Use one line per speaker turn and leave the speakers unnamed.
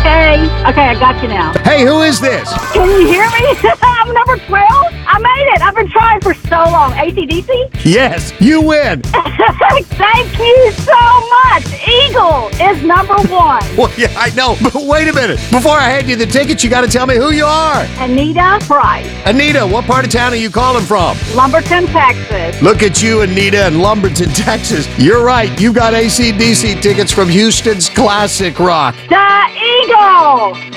Okay. Okay, I got you now.
Hey, who is this?
Can you hear me? I'm number 12. I made it. I've been trying for so long. AC/DC?
Yes, you win.
Thank you so much. Eagle is number 1.
Well, yeah, I know. But wait a minute. Before I hand you the tickets, you got to tell me who you are.
Anita Price,
Anita, what part of town are you calling from?
Lumberton, Texas.
Look at you, Anita, in Lumberton, Texas. You're right. You got AC/DC tickets from Houston's Classic Rock.
The Eagle!